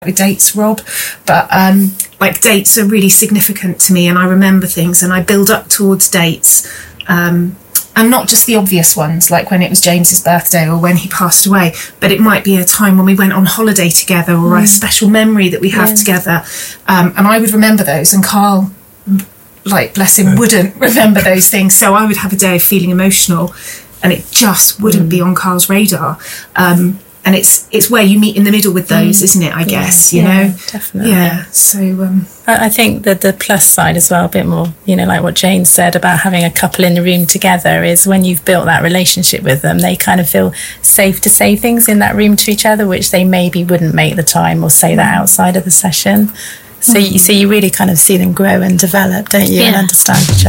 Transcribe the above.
with dates, Rob, but like dates are really significant to me, and I remember things and I build up towards dates, and not just the obvious ones like when it was James's birthday or when he passed away, but it might be a time when we went on holiday together or a special memory that we have together, and I would remember those, and Carl, like bless him, wouldn't remember those things. So I would have a day of feeling emotional and it just wouldn't be on Carl's radar. And it's where you meet in the middle with those, isn't it, I guess, you know? Definitely. Yeah, so... I think that the plus side as well, a bit more, you know, like what Jane said about having a couple in the room together, is when you've built that relationship with them, they kind of feel safe to say things in that room to each other, which they maybe wouldn't make the time or say that outside of the session. So you really kind of see them grow and develop, don't you, and understand each other.